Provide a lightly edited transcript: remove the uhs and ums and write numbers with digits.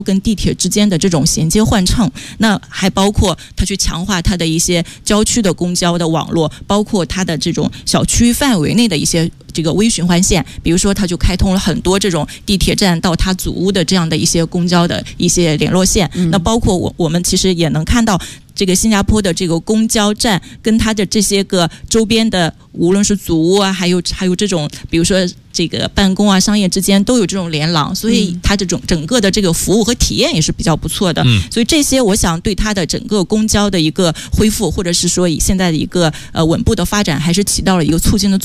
跟地铁之间的这种衔接换乘，那还包括它去强化它的一些郊区的公交的网络，包括它的这种小区范围内的一些这个微循环线，比如说它就开通了很多这种地铁站到它祖屋的这样的一些公交的一些联络线。那包括我们其实也能看到这个新加坡的这个公交站跟它的这些个周边的，无论是祖屋啊，还有这种比如说这个办公啊、商业之间都有这种连廊，所以它这种整个的这个服务和体验也是比较不错的。所以这些我想对它的整个公交的一个恢复，或者是说以现在的一个稳步的发展，还是起到了一个促进的作用。